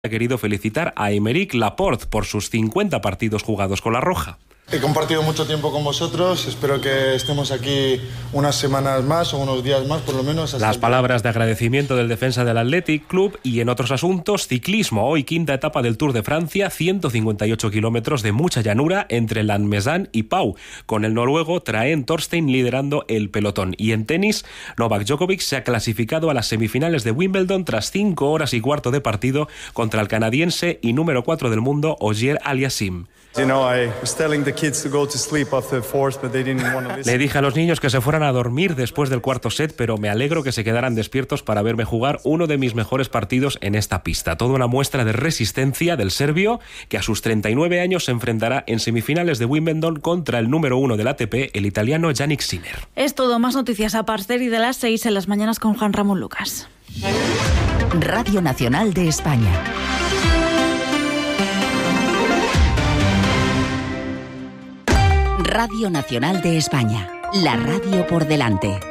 ha querido felicitar a Aymeric Laporte por sus 50 partidos jugados con la roja. He compartido mucho tiempo con vosotros, espero que estemos aquí unas semanas más o unos días más por lo menos. Las palabras de agradecimiento del defensa del Athletic Club. Y en otros asuntos, ciclismo, hoy quinta etapa del Tour de Francia, 158 kilómetros de mucha llanura entre Lannemezan y Pau, con el noruego Traen Torstein liderando el pelotón. Y en tenis, Novak Djokovic se ha clasificado a las semifinales de Wimbledon tras 5 horas y cuarto de partido contra el canadiense y número 4 del mundo, Ogier Aliassime. Le dije a los niños que se fueran a dormir después del cuarto set, pero me alegro que se quedaran despiertos para verme jugar uno de mis mejores partidos en esta pista. Toda una muestra de resistencia del serbio, que a sus 39 años se enfrentará en semifinales de Wimbledon contra el número 1 del ATP, el italiano Jannik Sinner. Es todo. Más noticias a partir de las 6 en las mañanas con Juan Ramón Lucas. Radio Nacional de España. Radio Nacional de España, la radio por delante.